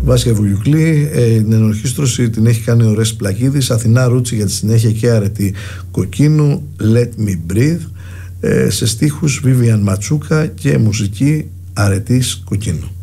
Βάσια Βουγιουκλή. Την ενορχήστρωση την έχει κάνει ο Ρες Πλακίδης. Αθηνά Ρούτσι για τη συνέχεια και Αρετή Κοκκίνου, Let Me Breathe. Σε στίχους Βίβιαν Ματσούκα και μουσική Αρετής Κοκκίνου.